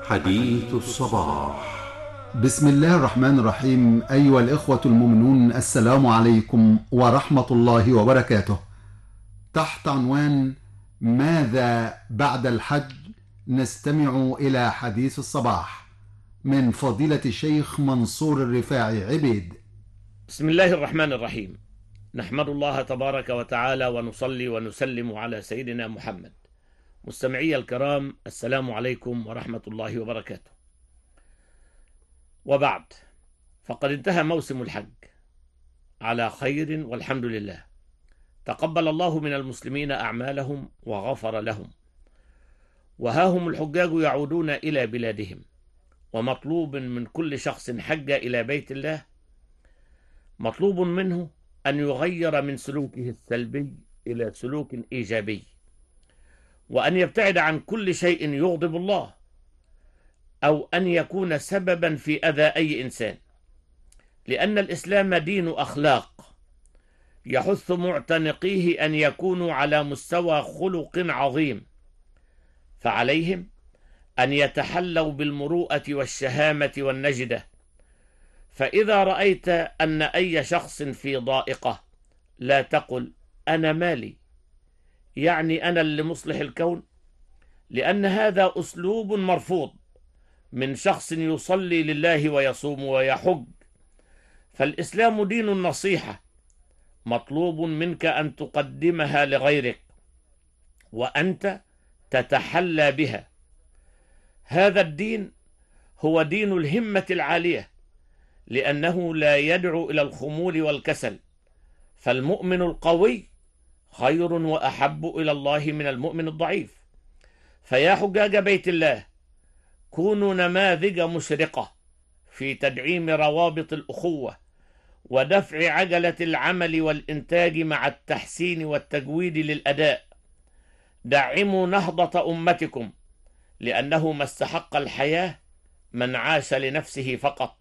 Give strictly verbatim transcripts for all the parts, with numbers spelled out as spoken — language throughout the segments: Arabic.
حديث الصباح. بسم الله الرحمن الرحيم. أيها الإخوة المؤمنون، السلام عليكم ورحمة الله وبركاته. تحت عنوان ماذا بعد الحج نستمع إلى حديث الصباح من فضيلة الشيخ منصور الرفاعي عبيد. بسم الله الرحمن الرحيم. نحمد الله تبارك وتعالى ونصلي ونسلم على سيدنا محمد. مستمعي الكرام، السلام عليكم ورحمة الله وبركاته. وبعد، فقد انتهى موسم الحج على خير والحمد لله. تقبل الله من المسلمين أعمالهم وغفر لهم، وها هم الحجاج يعودون إلى بلادهم، ومطلوب من كل شخص حج إلى بيت الله مطلوب منه أن يغير من سلوكه السلبي إلى سلوك إيجابي، وأن يبتعد عن كل شيء يغضب الله أو أن يكون سببا في أذى أي إنسان، لأن الإسلام دين أخلاق يحث معتنقيه أن يكونوا على مستوى خلق عظيم، فعليهم أن يتحلوا بالمروءة والشهامة والنجدة. فإذا رأيت أن أي شخص في ضائقة لا تقل أنا مالي، يعني أنا اللي مصلح الكون، لأن هذا أسلوب مرفوض من شخص يصلي لله ويصوم ويحج. فالإسلام دين النصيحة، مطلوب منك أن تقدمها لغيرك وأنت تتحلى بها. هذا الدين هو دين الهمة العالية، لأنه لا يدعو إلى الخمول والكسل، فالمؤمن القوي خير وأحب إلى الله من المؤمن الضعيف. فيا حجاج بيت الله، كونوا نماذج مشرقة في تدعيم روابط الأخوة ودفع عجلة العمل والإنتاج مع التحسين والتجويد للأداء. دعموا نهضة أمتكم، لأنه ما استحق الحياة من عاش لنفسه فقط.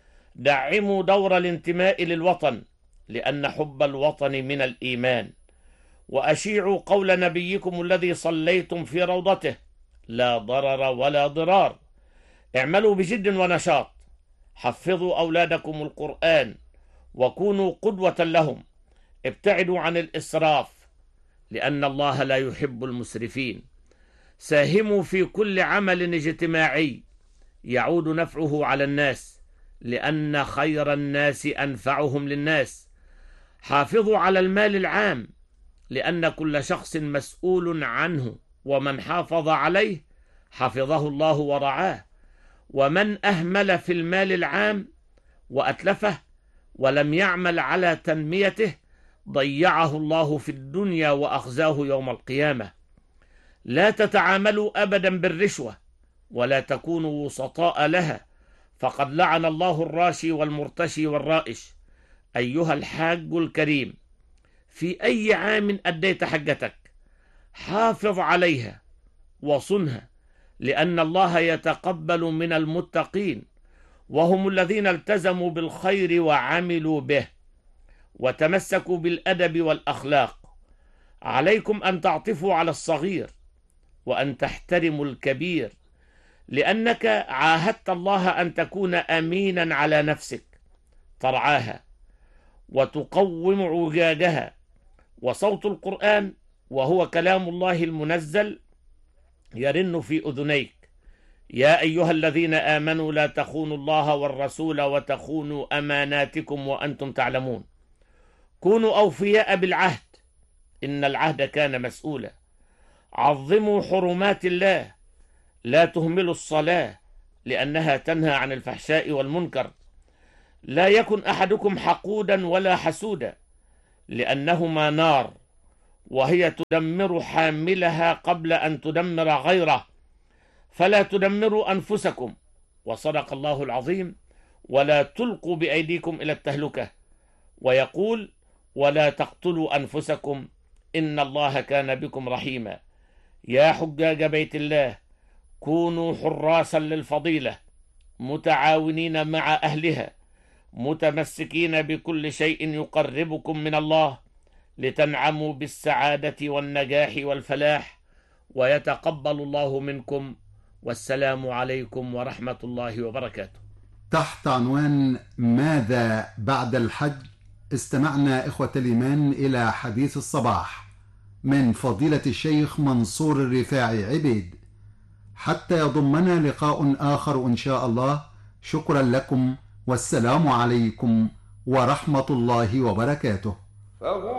دعموا دور الانتماء للوطن، لأن حب الوطن من الإيمان. وأشيعوا قول نبيكم الذي صليتم في روضته: لا ضرر ولا ضرار. اعملوا بجد ونشاط، حفظوا أولادكم القرآن وكونوا قدوة لهم. ابتعدوا عن الإسراف، لأن الله لا يحب المسرفين. ساهموا في كل عمل اجتماعي يعود نفعه على الناس، لأن خير الناس أنفعهم للناس. حافظوا على المال العام، لأن كل شخص مسؤول عنه، ومن حافظ عليه حفظه الله ورعاه. ومن أهمل في المال العام وأتلفه ولم يعمل على تنميته ضيعه الله في الدنيا وأخزاه يوم القيامة. لا تتعاملوا أبدا بالرشوة، ولا تكونوا وسطاء لها، فقد لعن الله الراشي والمرتشي والرائش. أيها الحاج الكريم، في أي عام أديت حجتك حافظ عليها وصنها، لأن الله يتقبل من المتقين، وهم الذين التزموا بالخير وعملوا به وتمسكوا بالأدب والأخلاق. عليكم أن تعطفوا على الصغير وأن تحترموا الكبير، لأنك عاهدت الله أن تكون أمينا على نفسك، ترعاها وتقوم عجاجها. وصوت القرآن وهو كلام الله المنزل يرن في أذنيك: يا أيها الذين آمنوا لا تخونوا الله والرسول وتخونوا أماناتكم وأنتم تعلمون. كونوا أوفياء بالعهد، إن العهد كان مسؤولا. عظموا حرمات الله، لا تهملوا الصلاة، لأنها تنهى عن الفحشاء والمنكر. لا يكن أحدكم حقودا ولا حسودا، لأنهما نار، وهي تدمر حاملها قبل أن تدمر غيره. فلا تدمروا أنفسكم، وصدق الله العظيم. ولا تلقوا بأيديكم إلى التهلكة. ويقول: ولا تقتلوا أنفسكم إن الله كان بكم رحيما. يا حجاج بيت الله، كونوا حراسا للفضيلة، متعاونين مع أهلها، متمسكين بكل شيء يقربكم من الله، لتنعموا بالسعادة والنجاح والفلاح، ويتقبل الله منكم والسلام عليكم ورحمة الله وبركاته. تحت عنوان ماذا بعد الحج استمعنا إخوة الإيمان إلى حديث الصباح من فضيلة الشيخ منصور الرفاعي عبيد. حتى يضمنا لقاء آخر إن شاء الله، شكرا لكم والسلام عليكم ورحمة الله وبركاته.